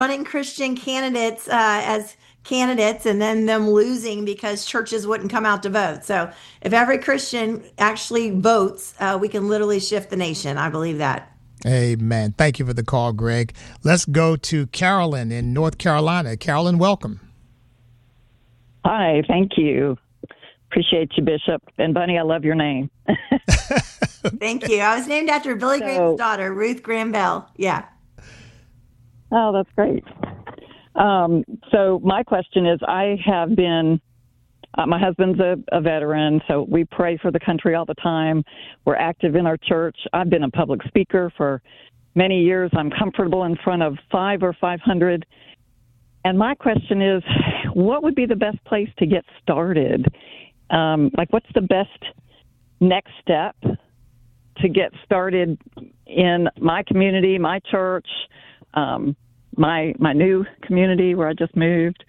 running Christian candidates as candidates and then them losing because churches wouldn't come out to vote. So if every Christian actually votes, we can literally shift the nation. I believe that. Amen. Thank you for the call, Greg. Let's go to Carolyn in North Carolina. Carolyn, welcome. Hi, thank you. Appreciate you, Bishop. And Bunny, I love your name. Thank you. I was named after Billy Graham's daughter, Ruth Graham Bell. Yeah. Oh, that's great. So my question is, I have been, my husband's a veteran, so we pray for the country all the time. We're active in our church. I've been a public speaker for many years. I'm comfortable in front of 5 or 500. And my question is, what would be the best place to get started? What's the best next step to get started in my community, my church, my new community where I just moved?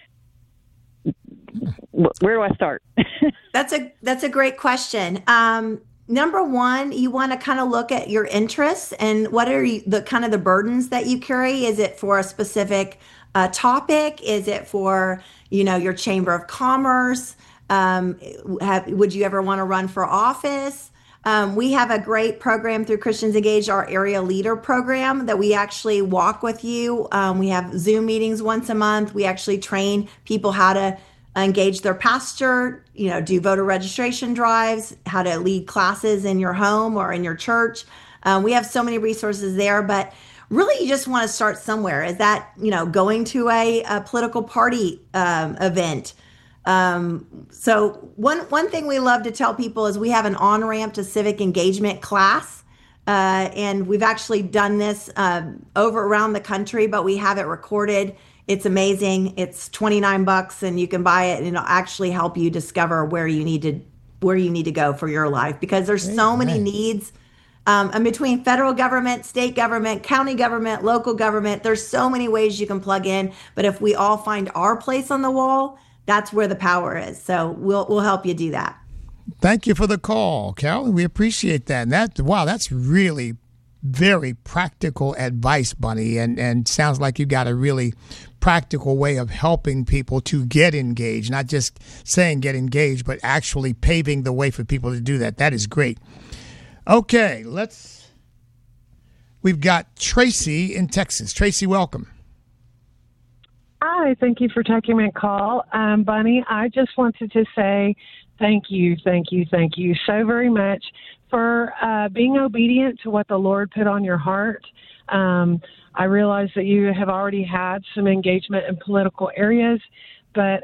Where do I start? That's a great question. Number one, you want to kind of look at your interests and what are the burdens that you carry. Is it for a specific topic? Is it for your chamber of commerce? Would you ever want to run for office? We have a great program through Christians Engaged, our area leader program, that we actually walk with you. We have Zoom meetings once a month. We actually train people how to engage their pastor, do voter registration drives, how to lead classes in your home or in your church. We have so many resources there, but really you just want to start somewhere. Is that, going to a political party event? So one thing we love to tell people is we have an on-ramp to civic engagement class. And we've actually done this over around the country, but we have it recorded. It's amazing. It's $29 and you can buy it and it'll actually help you discover where you need to go for your life, because there's so many needs. And between federal government, state government, county government, local government, there's so many ways you can plug in. But if we all find our place on the wall, that's where the power is. So we'll help you do that. Thank you for the call, Carolyn. We appreciate that. And that's really very practical advice, Bunny, and sounds like you got a really practical way of helping people to get engaged, not just saying get engaged, but actually paving the way for people to do that. That is great. Okay, we've got Tracy in Texas. Tracy, welcome. Hi, thank you for taking my call. Bunny, I just wanted to say thank you so very much for being obedient to what the Lord put on your heart. I realize that you have already had some engagement in political areas, but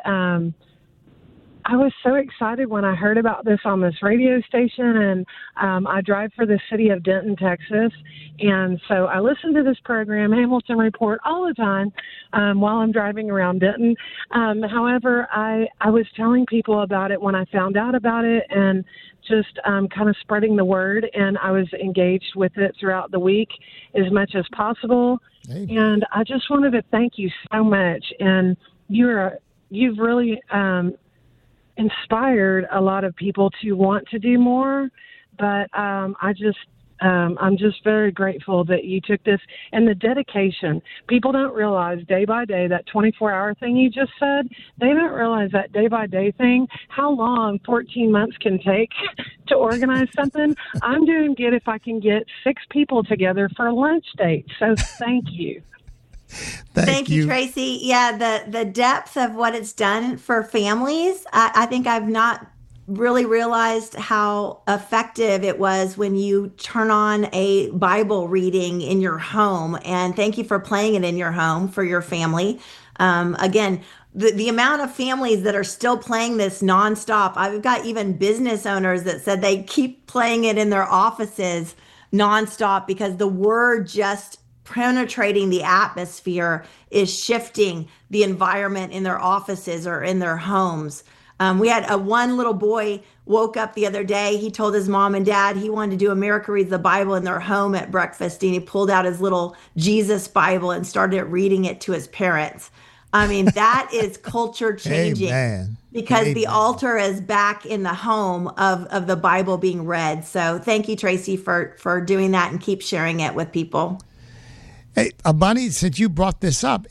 I was so excited when I heard about this on this radio station, and I drive for the city of Denton, Texas, and so I listen to this program, Hamilton Report, all the time while I'm driving around Denton. However, I was telling people about it when I found out about it, and just kind of spreading the word, and I was engaged with it throughout the week as much as possible. Hey. And I just wanted to thank you so much, and you've really inspired a lot of people to want to do more, but I'm just very grateful that you took this and the dedication. People don't realize day by day, that 24-hour thing you just said, they don't realize that day by day thing, how long 14 months can take to organize something. I'm doing good if I can get 6 people together for a lunch date. So thank you. Thank you, Tracy. Yeah, the depth of what it's done for families, I think I've not really realized how effective it was when you turn on a Bible reading in your home. And thank you for playing it in your home for your family. Again, the amount of families that are still playing this nonstop. I've got even business owners that said they keep playing it in their offices nonstop because the word just penetrating the atmosphere is shifting the environment in their offices or in their homes. We had one little boy woke up the other day. He told his mom and dad he wanted to do America Reads the Bible in their home at breakfast. And he pulled out his little Jesus Bible and started reading it to his parents. I mean, that is culture changing. Amen. Because Amen. The altar is back in the home of the Bible being read. So thank you, Tracy, for doing that and keep sharing it with people. Hey, Bunny, since you brought this up,